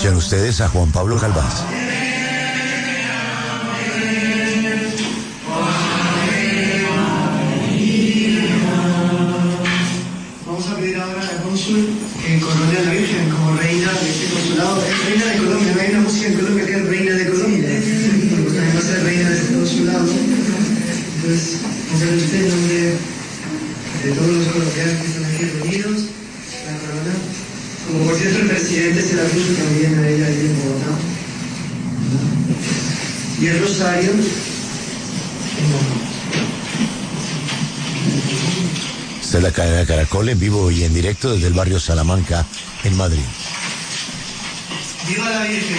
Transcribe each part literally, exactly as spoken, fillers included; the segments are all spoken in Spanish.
Escuchen ustedes a Juan Pablo Calvás. Vamos a pedir ahora a la cónsul que corone a la Virgen como reina de este consulado. Es reina de Colombia, no hay una música en Colombia que es reina de Colombia. Pues también va a ser reina de este consulado. Entonces, hacer usted en nombre de todos los colombianos que están aquí reunidos, la corona. Como por cierto el presidente se la puso también a ella ahí en Bogotá. Y el rosario. Esta es la cadena Caracol en vivo y en directo desde el barrio Salamanca, en Madrid. ¡Viva la Virgen!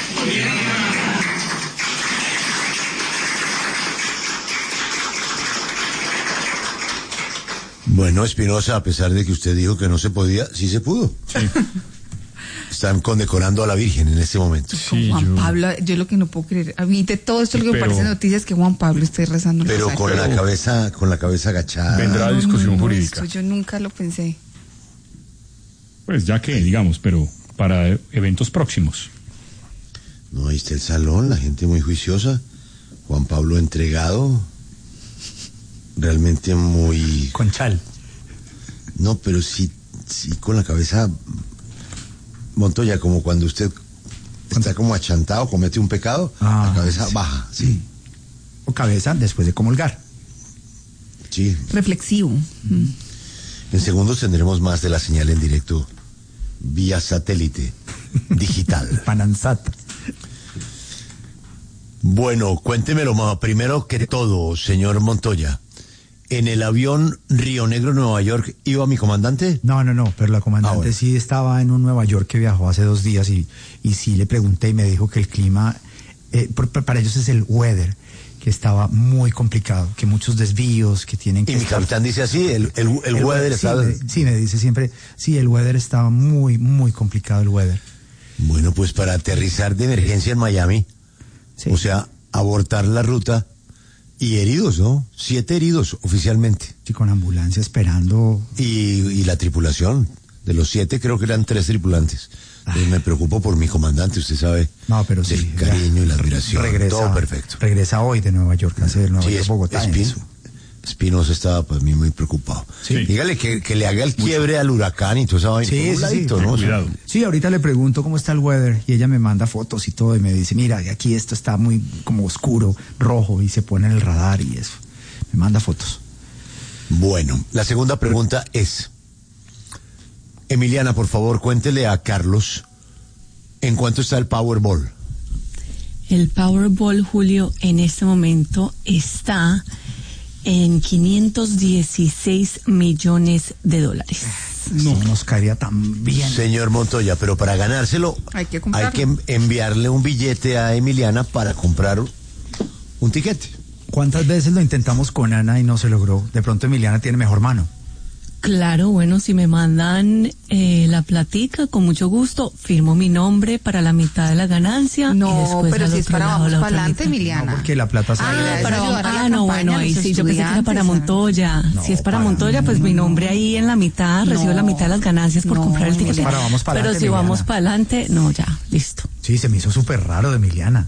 Bueno, Espinosa, a pesar de que usted dijo que no se podía, sí se pudo. Sí. Están condecorando a la Virgen en este momento. Sí, Juan yo- Pablo, yo lo que no puedo creer, a mí de todo esto lo que me Pero- parece noticias es que Juan Pablo esté rezando el Pero rosario. con la cabeza, con la cabeza agachada. Vendrá No, discusión no, no, jurídica. esto yo nunca lo pensé. Pues ya que, digamos, pero para eventos próximos. No, ahí está el salón, la gente muy juiciosa. Juan Pablo entregado. Realmente muy... Con chal. No, pero sí, sí con la cabeza... Montoya, como cuando usted está como achantado, comete un pecado, Ah, la cabeza sí. baja, sí. O cabeza después de comulgar. Sí. Reflexivo. Mm. En segundos tendremos más de la señal en directo vía satélite digital. Panansat. Bueno, cuéntemelo más. Primero que todo, señor Montoya. ¿En el avión Río Negro, Nueva York, iba mi comandante? No, no, no, pero la comandante Ah, bueno. sí estaba en un Nueva York que viajó hace dos días y, y sí le pregunté y me dijo que el clima, eh, por- por- para ellos es el weather, que estaba muy complicado, que muchos desvíos, que tienen que Y mi estar- capitán dice así, el, el, el, el weather sí, está... me, sí, me dice siempre, sí, el weather estaba muy, muy complicado el weather. Bueno, pues para aterrizar de emergencia en Miami, Sí. o sea, abortar la ruta y heridos, ¿no? Siete heridos oficialmente. Sí, con ambulancia esperando. Y, y la tripulación, de los siete creo que eran tres tripulantes. Entonces me preocupo por mi comandante, usted sabe. No, pero sí. El cariño y la admiración, regresa, todo perfecto. Regresa hoy de Nueva York, hace Nueva Sí, York, es- Bogotá. en Espin- eso. Espinosa estaba para mí muy preocupado. Sí. Dígale que, que le haga el quiebre al huracán y toda esa vaina. Sí, por un sí, sí. ladito, ¿no? Cuidado. Sí, ahorita le pregunto cómo está el weather y ella me manda fotos y todo y me dice, mira, aquí esto está muy como oscuro, rojo y se pone en el radar y eso. Me manda fotos. Bueno, la segunda pregunta es, Emiliana, por favor, cuéntele a Carlos en cuánto está el Powerball. El Powerball, Julio, en este momento está en quinientos dieciséis millones de dólares. No nos caería tan bien. Señor Montoya, pero para ganárselo Hay que comprarlo. hay que en- enviarle un billete a Emiliana para comprar un tiquete. ¿Cuántas veces lo intentamos con Ana y no se logró? De pronto Emiliana tiene mejor mano. Claro, bueno, si me mandan eh, la platica, con mucho gusto, firmo mi nombre para la mitad de la ganancia. y No, después pero al si es otro para lado vamos la para otra adelante, mitad. Emiliana. Porque la plata se Ah, Ay, agradece. eso pero, ayudar a la ah, no, campaña, bueno, a ahí los sí, yo pensé que era para estudiantes, Montoya. No, si es para para- Montoya, pues mi nombre ahí en la mitad, No. recibo la mitad de las ganancias por No, comprar el pues ticket. para- vamos para pero adelante, si vamos Emiliana. para adelante, no, ya, listo. Sí, se me hizo súper raro de Emiliana.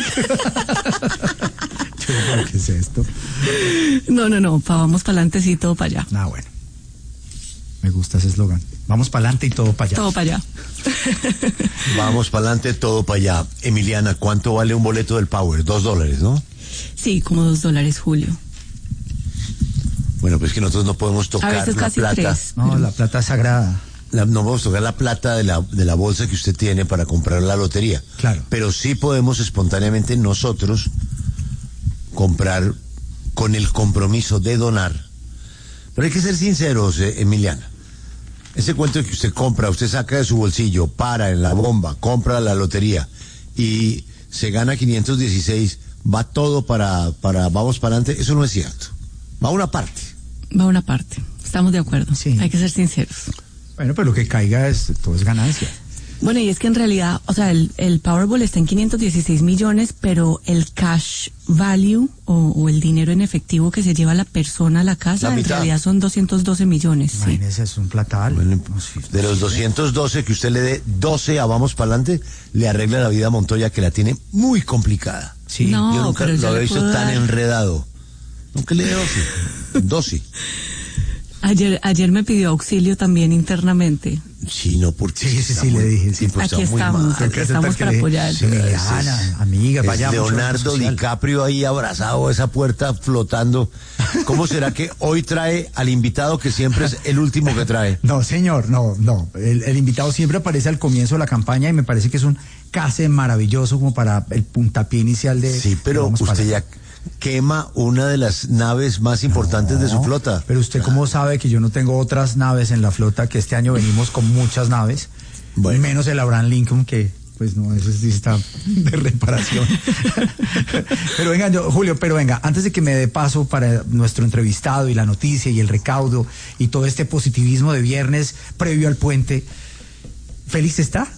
Yo digo, ¿qué es esto? No, no, no, pa, vamos para adelante, sí, todo para allá. Ah, bueno. Me gusta ese eslogan. Vamos para adelante y todo para allá. Todo para allá. Vamos para adelante, todo para allá. Emiliana, ¿cuánto vale un boleto del Power? Dos dólares, ¿no? Sí, como dos dólares, Julio. Bueno, pues que nosotros no podemos A tocar veces la casi plata. tres. No, la plata es sagrada. La- no podemos tocar la plata de la, de la bolsa que usted tiene para comprar la lotería. Claro. Pero sí podemos espontáneamente nosotros comprar con el compromiso de donar. Pero hay que ser sinceros, eh, Emiliana. Ese cuento de que usted compra, usted saca de su bolsillo, para en la bomba, compra la lotería y se gana quinientos dieciséis, va todo para, para vamos para adelante, eso no es cierto. Va una parte. Va una parte. Estamos de acuerdo. Sí. Hay que ser sinceros. Bueno, pero lo que caiga es, todo es ganancia. Bueno, y es que en realidad, o sea, el, el Powerball está en quinientos dieciséis millones, pero el cash value o, o el dinero en efectivo que se lleva la persona a la casa, La en mitad. realidad son doscientos doce millones. Sí. Imagínese, es un platal. Bueno, de los doscientos doce que usted le dé doce a Vamos Pa'lante, le arregla la vida a Montoya, que la tiene muy complicada. Sí. No, Yo nunca pero lo yo había le visto puedo tan dar- enredado. Nunca le dé doce. doce. Ayer, ayer me pidió auxilio también internamente. Sí, no, porque Sí, sí, está sí, muy- le dije, sí. pues, Aquí está muy estamos, mal. aquí Resulta estamos que para le- apoyar. Sí, Emiliana, Es- amiga, es vaya. mucho Leonardo social. DiCaprio ahí abrazado a esa puerta flotando. ¿Cómo será que hoy trae al invitado que siempre es el último que trae? No, señor, no, no. El, el invitado siempre aparece al comienzo de la campaña y me parece que es un case maravilloso como para el puntapié inicial de... Sí, de pero Vamos usted Pa'lante. ya quema una de las naves más importantes de su No, flota. Pero usted cómo sabe que yo no tengo otras naves en la flota, que este año venimos con muchas naves, Bueno. menos el Abraham Lincoln, que pues no, ese sí está de reparación. Pero venga, yo, Julio, pero venga, antes de que me dé paso para nuestro entrevistado y la noticia y el recaudo y todo este positivismo de viernes previo al puente, ¿Félix está?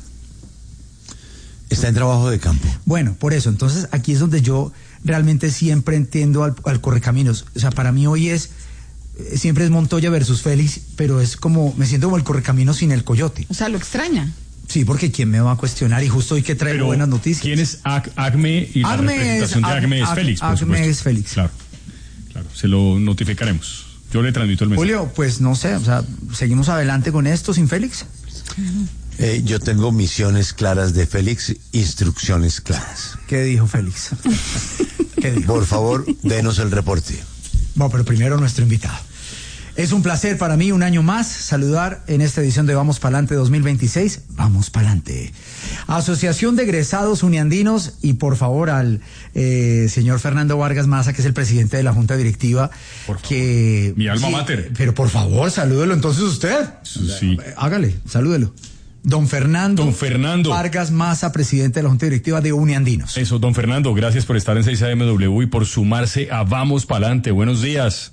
Está en trabajo de campo. Bueno, por eso, entonces aquí es donde yo realmente siempre entiendo al, al correcaminos. O sea, para mí hoy es, eh, siempre es Montoya versus Félix, pero es como, me siento como el correcaminos sin el coyote. O sea, lo extraña. Sí, porque ¿quién me va a cuestionar? Y justo hoy que traigo Pero, buenas noticias. ¿quién es Ac- Acme y la Acme representación es- de Acme es Ac- Félix, por Acme supuesto? es Félix. Claro, claro, se lo notificaremos. Yo le transmito el mensaje. Julio, pues no sé, o sea, ¿seguimos adelante con esto sin Félix? Eh, yo tengo misiones claras de Félix, instrucciones claras. ¿Qué dijo Félix? ¿Qué dijo? Por favor, denos el reporte. Bueno, pero primero nuestro invitado. Es un placer para mí un año más saludar en esta edición de Vamos Pa'lante dos mil veintiséis. Vamos Pa'lante. Asociación de Egresados Uniandinos y por favor al eh, señor Fernando Vargas Maza, que es el presidente de la Junta Directiva. Por favor. Que, Mi alma sí, mater. Pero por favor, salúdelo entonces usted. Sí. Eh, Hágale, salúdelo. Don Fernando, Don Fernando. Vargas Maza, presidente de la Junta Directiva de Uniandinos. Eso, don Fernando, gracias por estar en seis A M W y por sumarse a Vamos Pa'lante. Buenos días.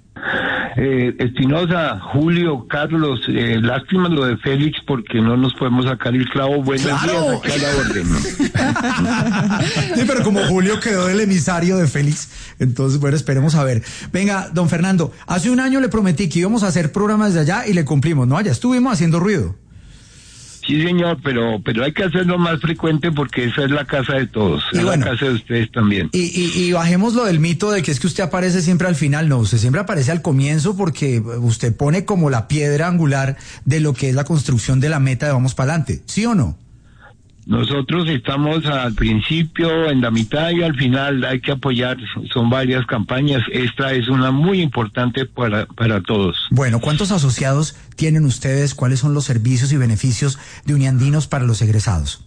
Eh, Espinosa, Julio, Carlos, eh, lástima lo de Félix porque no nos podemos sacar el clavo. Buenos ¡Claro! días, aquí a la orden. Sí, pero como Julio quedó el emisario de Félix, entonces, bueno, esperemos a ver. Venga, don Fernando, hace un año le prometí que íbamos a hacer programas de allá y le cumplimos, ¿no? Allá estuvimos haciendo ruido. Sí, señor, pero pero hay que hacerlo más frecuente porque esa es la casa de todos, Y es bueno. la casa de ustedes también. Y, y, y bajemos lo del mito de que es que usted aparece siempre al final. No, usted siempre aparece al comienzo porque usted pone como la piedra angular de lo que es la construcción de la meta de Vamos Pa'lante, ¿sí o no? Nosotros estamos al principio, en la mitad y al final. Hay que apoyar, son varias campañas. Esta es una muy importante para, para todos. Bueno, ¿cuántos asociados tienen ustedes? ¿Cuáles son los servicios y beneficios de Uniandinos para los egresados?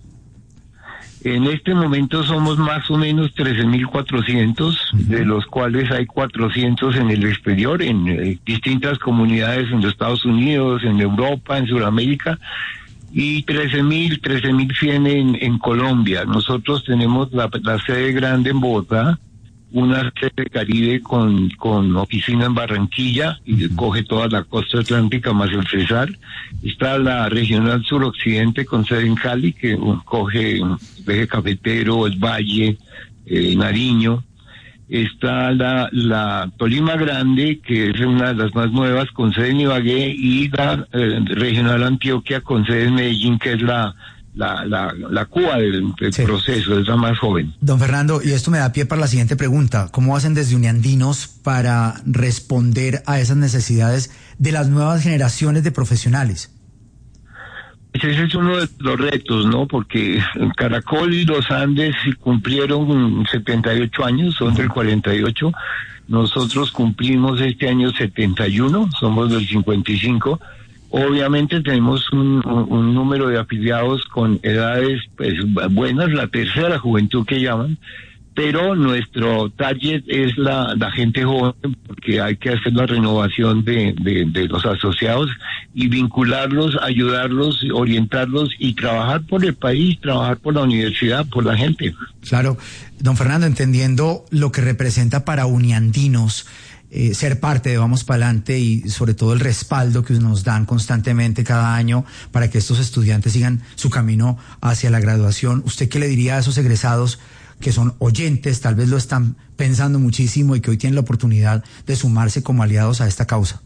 En este momento somos más o menos trece mil cuatrocientos, de los cuales hay cuatrocientos en el exterior, en eh, distintas comunidades en los Estados Unidos, en Europa, en Sudamérica, y trece mil, trece mil cien en, en Colombia. Nosotros tenemos la, la sede grande en Bogotá, una sede Caribe con, con oficina en Barranquilla y coge toda la costa atlántica más el Cesar. Está la regional suroccidente con sede en Cali, que uh, coge el eje cafetero, el Valle, eh, Nariño. Está la, la Tolima Grande, que es una de las más nuevas, con sede en Ibagué, y la eh, regional Antioquia con sede en Medellín, que es la la la, la Cuba del, del Sí. proceso, es la más joven. Don Fernando, y esto me da pie para la siguiente pregunta. ¿Cómo hacen desde Uniandinos para responder a esas necesidades de las nuevas generaciones de profesionales? Pues ese es uno de los retos, ¿no? Porque Caracol y los Andes cumplieron setenta y ocho años, son del cuarenta y ocho. Nosotros cumplimos este año setenta y uno, somos del cincuenta y cinco. Obviamente tenemos un, un, un número de afiliados con edades pues, buenas, la tercera juventud que llaman, pero nuestro target es la, la gente joven, porque hay que hacer la renovación de, de, de los asociados y vincularlos, ayudarlos, orientarlos y trabajar por el país, trabajar por la universidad, por la gente. Claro, don Fernando, entendiendo lo que representa para Uniandinos eh, ser parte de Vamos Pa'lante y sobre todo el respaldo que nos dan constantemente cada año para que estos estudiantes sigan su camino hacia la graduación. ¿Usted qué le diría a esos egresados que son oyentes, tal vez lo están pensando muchísimo y que hoy tienen la oportunidad de sumarse como aliados a esta causa?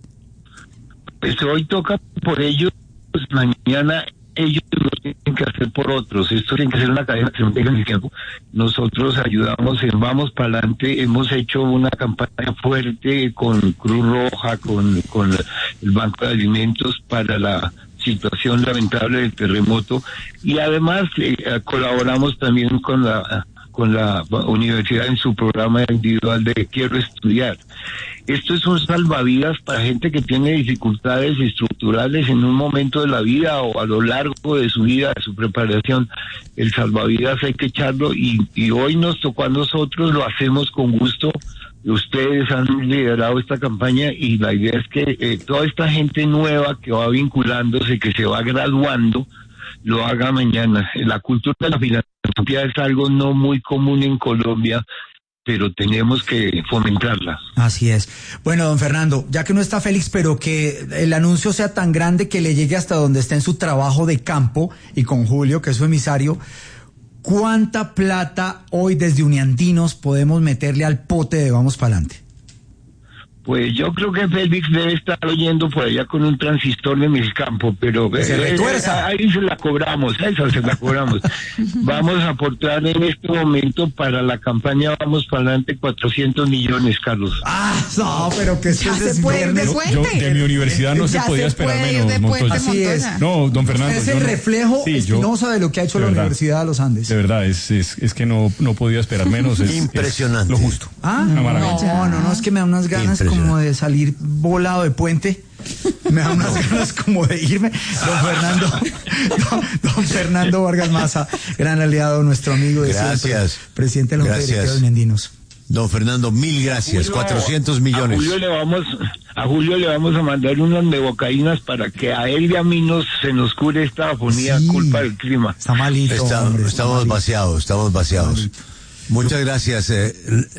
Pues hoy toca por ellos, pues mañana ellos lo tienen que hacer por otros. Esto tiene que ser una cadena que no tenga ni tiempo. Nosotros ayudamos en Vamos Pa'lante, hemos hecho una campaña fuerte con Cruz Roja, con, con el Banco de Alimentos para la situación lamentable del terremoto, y además eh, colaboramos también con la con la universidad en su programa individual de Quiero Estudiar. Esto es un salvavidas para gente que tiene dificultades estructurales en un momento de la vida o a lo largo de su vida, de su preparación. El salvavidas hay que echarlo, y, y hoy nos tocó a nosotros, lo hacemos con gusto. Ustedes han liderado esta campaña y la idea es que eh, toda esta gente nueva que va vinculándose, que se va graduando, lo haga mañana. La cultura de la filantropía es algo no muy común en Colombia, pero tenemos que fomentarla. Así es. Bueno, don Fernando, ya que no está Félix, pero que el anuncio sea tan grande que le llegue hasta donde esté en su trabajo de campo, y con Julio, que es su emisario, ¿cuánta plata hoy desde Uniandinos podemos meterle al pote de Vamos Pa'lante? Pues yo creo que Félix debe estar oyendo por allá con un transistor en el campo, pero se retuerza. Eh, ahí se la cobramos, esa se la cobramos. Vamos a aportar en este momento para la campaña Vamos Pa'lante cuatrocientos millones, Carlos. Ah, no, pero que Ya se se puede, viernes. Yo, yo de mi universidad no Ya se podía se esperar puede ir menos, de puente, Montoya. Así es. Montoya. No, don Fernando. Es yo el no- reflejo Sí, yo- espinosa de lo que ha hecho de la verdad. Universidad de los Andes. De verdad, es, es, es que no, no podía esperar menos. Es, Impresionante. Es lo justo. Ah, Una no, maravilla. no, no, es que me da unas ganas Impresionante. como de salir volado de puente. Me da unas ganas como de irme. Don Fernando, don, don Fernando Vargas Maza, gran aliado, nuestro amigo de Gracias. siempre, presidente de la Junta Gracias. Directiva de Uniandinos. Don Fernando, mil gracias. Julio, cuatrocientos millones. A Julio le vamos, a Julio le vamos a mandar unas nevocaínas para que a él y a mí nos, se nos cure esta afonía Sí. culpa del clima. Está malito, Está- hombre, está estamos malito. vaciados, estamos vaciados. Muchas gracias. eh,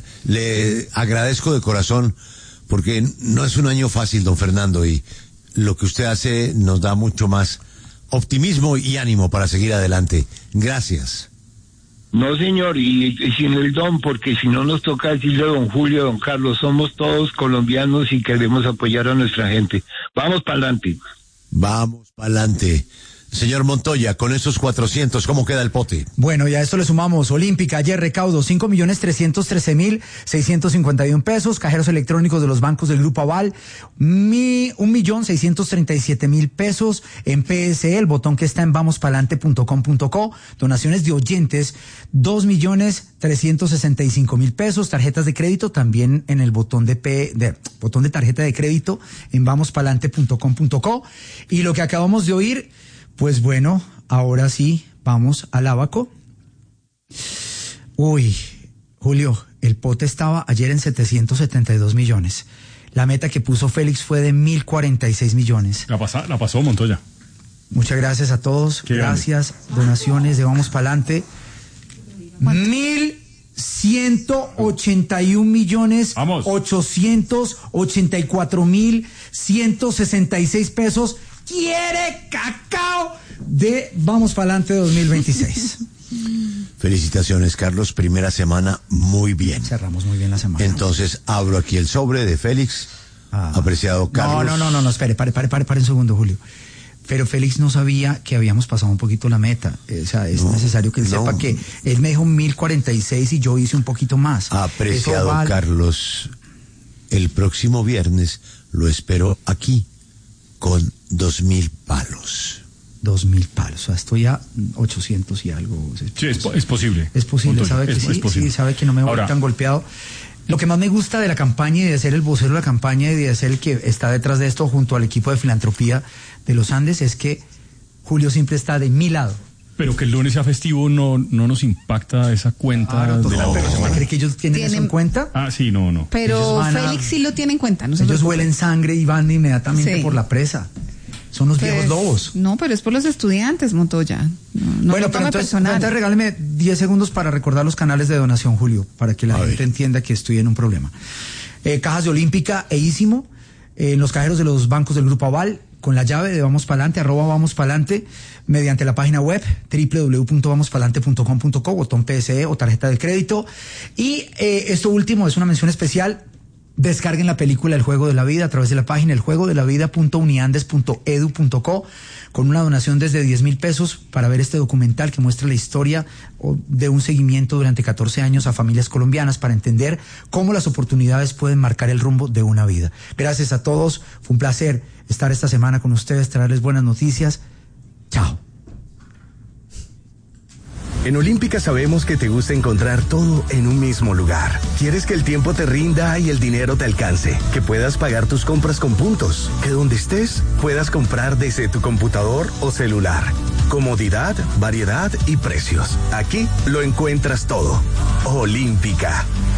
le agradezco de corazón porque no es un año fácil, don Fernando, y lo que usted hace nos da mucho más optimismo y ánimo para seguir adelante. Gracias. No, señor, y, y sin el don, porque si no nos toca decirle a don Julio, don Carlos, somos todos colombianos y queremos apoyar a nuestra gente. Vamos para adelante. Vamos para adelante. Señor Montoya, con esos cuatrocientos, ¿cómo queda el pote? Bueno, y a esto le sumamos Olímpica, ayer recaudo cinco millones trescientos trece mil seiscientos cincuenta y uno pesos, cajeros electrónicos de los bancos del Grupo Aval, mi, un millón seiscientos treinta y siete mil pesos en P S E, el botón que está en vamospalante punto com punto co, donaciones de oyentes, dos millones trescientos sesenta y cinco mil pesos, tarjetas de crédito también en el botón de, P, de botón de tarjeta de crédito en vamospalante punto com punto co, y lo que acabamos de oír. Pues bueno, ahora sí, vamos al abaco. Uy, Julio, el pote estaba ayer en setecientos setenta y dos millones. La meta que puso Félix fue de mil cuarenta y seis millones. La, pasa, la pasó Montoya. Muchas gracias a todos. Qué grande. Gracias, donaciones de Vamos Pa'lante. Mil ciento ochenta y un millones Vamos. ochocientos ochenta y cuatro mil ciento sesenta y seis pesos. Quiere cacao de Vamos Pa'lante dos mil veintiséis. Felicitaciones, Carlos. Primera semana, muy bien. Cerramos muy bien la semana. Entonces, abro aquí el sobre de Félix. Ah. Apreciado Carlos. No, no, no, no, no, espere, pare, pare, pare, pare un segundo, Julio. Pero Félix no sabía que habíamos pasado un poquito la meta. O sea, es No, necesario que él no. sepa que él me dijo mil cuarenta y seis y yo hice un poquito más. Apreciado Eso vale- Carlos, el próximo viernes lo espero aquí con dos mil palos. Dos mil palos. O sea, estoy a ochocientos y algo. Sí, es, po- es posible. Es posible, Montoya, sabe que es- sí, es posible. sí, sabe que no me voy Ahora, tan golpeado. Lo que más me gusta de la campaña y de ser el vocero de la campaña y de ser el que está detrás de esto junto al equipo de filantropía de los Andes es que Julio siempre está de mi lado. Pero que el lunes sea festivo no, no nos impacta esa cuenta Claro, de total, la pero otra ¿usted semana. cree que ellos tienen eso Tienen- en cuenta? Ah, sí, no, no. Ellos Pero van a- Félix sí lo tiene en cuenta, no se Ellos preocupe. huelen sangre y van inmediatamente Sí. por la presa. Son los Pues, viejos lobos. No, pero es por los estudiantes, Montoya. No, no bueno, lo pero tome entonces, personal. entonces regáleme diez segundos para recordar los canales de donación, Julio, para que la A gente ver. entienda que estoy en un problema. Eh, cajas de Olímpica e Ísimo, eh, en los cajeros de los bancos del Grupo Aval, con la llave de Vamos Palante, arroba Vamos Palante, mediante la página web doble u doble u doble u punto vamos palante punto com punto co, botón P S E o tarjeta de crédito. Y eh, esto último es una mención especial. Descarguen la película El Juego de la Vida a través de la página el juego de la vida punto uniandes punto edu punto co, con una donación desde diez mil pesos para ver este documental que muestra la historia de un seguimiento durante catorce años a familias colombianas para entender cómo las oportunidades pueden marcar el rumbo de una vida. Gracias a todos, fue un placer estar esta semana con ustedes, traerles buenas noticias. Chao. En Olímpica sabemos que te gusta encontrar todo en un mismo lugar. Quieres que el tiempo te rinda y el dinero te alcance, que puedas pagar tus compras con puntos, que donde estés puedas comprar desde tu computador o celular. Comodidad, variedad y precios. Aquí lo encuentras todo. Olímpica.